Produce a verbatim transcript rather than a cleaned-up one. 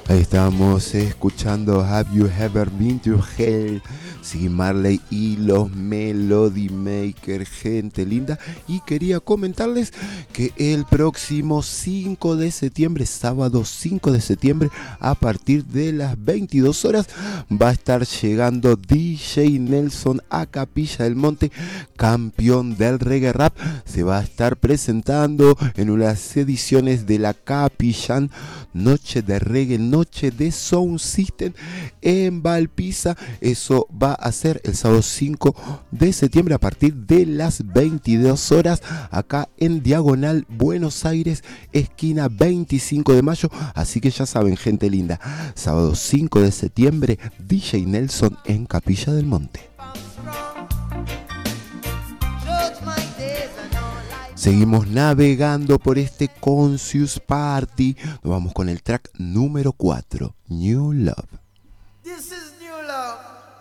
Ahí estamos escuchando Have You Ever Been to Hell, Ziggy Marley y los Melody Maker, gente linda. Y quería comentarles que el próximo cinco de septiembre, sábado cinco de septiembre, a partir de las veintidós horas, va a estar llegando D J Nelson a Capilla del Monte, campeón del reggae rap. Se va a estar presentando en unas ediciones de la Capillán Noche de Reggae, Noche de Sound System en Valpisa. Eso va a ser el sábado cinco de septiembre a partir de las veintidós horas, acá en Diagonal Buenos Aires, esquina veinticinco de mayo. Así que ya saben, gente linda, sábado cinco de septiembre, D J Nelson en Capilla del Monte. Seguimos navegando por este Conscious Party. Nos vamos con el track número cuatro, New Love. This is New Love.